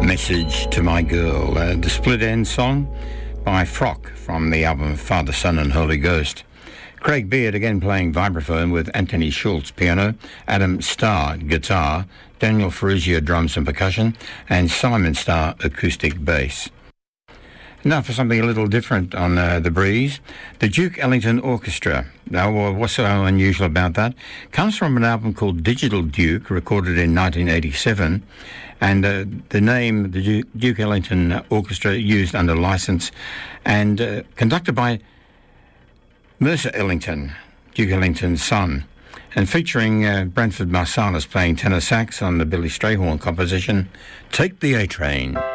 Message to My Girl, the Split End song by Frock from the album Father, Son and Holy Ghost. Craig Beard again playing vibraphone with Anthony Schultz piano, Adam Starr guitar, Daniel Ferrugia drums and percussion, and Simon Starr acoustic bass. Now for something a little different on The Breeze, the Duke Ellington Orchestra. Now, what's so unusual about that? Comes from an album called Digital Duke, recorded in 1987, and the name, the Duke Ellington Orchestra, used under license, and conducted by Mercer Ellington, Duke Ellington's son, and featuring Branford Marsalis playing tenor sax on the Billy Strayhorn composition, Take the A-Train.